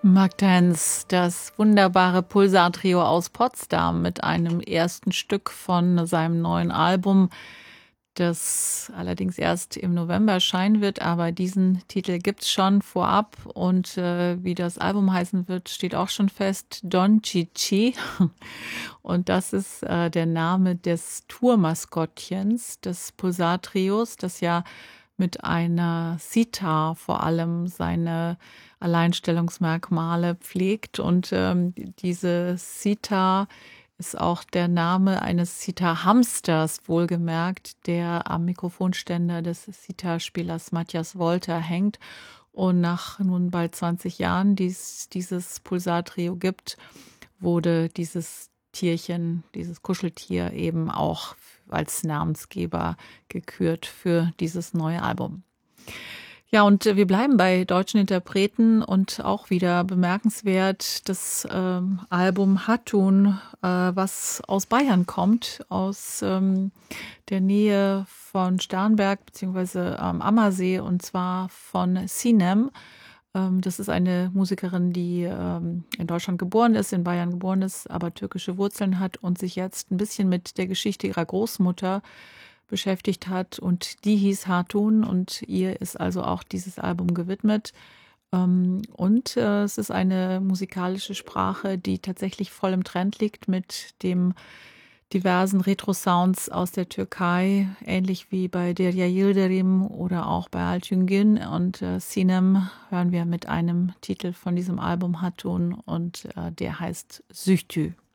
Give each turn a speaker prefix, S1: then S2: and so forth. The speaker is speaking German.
S1: Magdance, das wunderbare Pulsar-Trio aus Potsdam mit einem ersten Stück von seinem neuen Album, das allerdings erst im November erscheinen wird, aber diesen Titel gibt's schon vorab und wie das Album heißen wird, steht auch schon fest, Don Chichi. Und das ist der Name des Tourmaskottchens des Pulsar-Trios, das ja mit einer Sitar vor allem seine Alleinstellungsmerkmale pflegt. Und diese Sitar ist auch der Name eines Sitar-Hamsters, wohlgemerkt, der am Mikrofonständer des Sitar-Spielers Matthias Wolter hängt. Und nach nun bald 20 Jahren, die es dieses Pulsar-Trio gibt, wurde dieses Tierchen, dieses Kuscheltier eben auch als Namensgeber gekürt für dieses neue Album. Ja, und wir bleiben bei deutschen Interpreten und auch wieder bemerkenswert das Album Hatun, was aus Bayern kommt, aus der Nähe von Starnberg beziehungsweise Ammersee, und zwar von Sinem. Das ist eine Musikerin, die in Deutschland geboren ist, in Bayern geboren ist, aber türkische Wurzeln hat und sich jetzt ein bisschen mit der Geschichte ihrer Großmutter beschäftigt hat. Und die hieß Hatun und ihr ist also auch dieses Album gewidmet. Und es ist eine musikalische Sprache, die tatsächlich voll im Trend liegt mit dem diversen Retro-Sounds aus der Türkei, ähnlich wie bei Derya Yildirim oder auch bei Altüngün. Und Sinem hören wir mit einem Titel von diesem Album Hatun und der heißt Süchtü.